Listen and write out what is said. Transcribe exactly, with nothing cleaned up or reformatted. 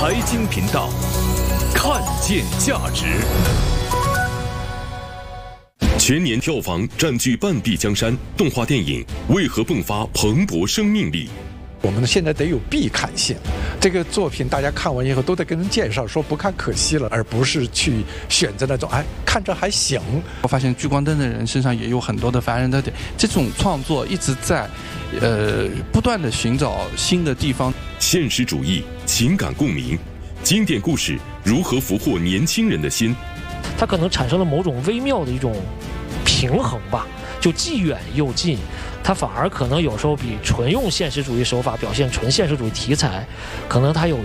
财经频道，看见价值。全年票房占据半壁江山，动画电影为何迸发蓬勃生命力？ 我们现在得有必看性，这个作品大家看完以后都得跟人介绍，说不看可惜了，而不是去选择那种哎看着还行。 我发现聚光灯的人身上也有很多的烦人的点，这种创作一直在，呃，不断的寻找新的地方。 现实主义、情感共鸣，经典故事如何俘获年轻人的心？ 它可能产生了某种微妙的一种平衡吧，就既远又近。它反而可能有时候比纯用现实主义手法表现纯现实主义题材，可能它有